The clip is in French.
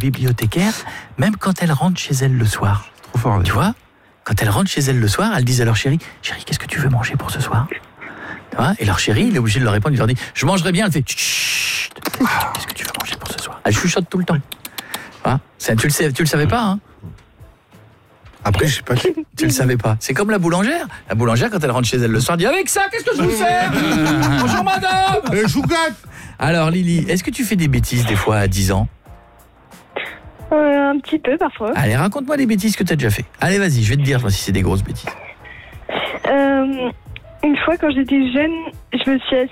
bibliothécaires, même quand elles rentrent chez elles le soir. Trop fort. Tu vois, quand elles rentrent chez elles le soir, elles disent à leur chéri, qu'est-ce que tu veux manger pour ce soir? Tu vois, et leur chéri, il est obligé de leur répondre, il leur dit, je mangerai bien. Elle fait, chut, qu'est-ce que tu veux manger pour ce soir? Elle chuchote tout le temps. Tu le savais pas, hein? Après, je sais pas. Tu le savais pas. C'est comme la boulangère. La boulangère, quand elle rentre chez elle le soir, dit, avec ça, qu'est-ce que je vous fais? Bonjour madame. Choucate. Alors Lily, est-ce que tu fais des bêtises des fois à 10 ans? Un petit peu parfois. Allez, raconte-moi des bêtises que tu as déjà fait. Allez, vas-y, je vais te dire si c'est des grosses bêtises. Une fois quand j'étais jeune, je me suis assise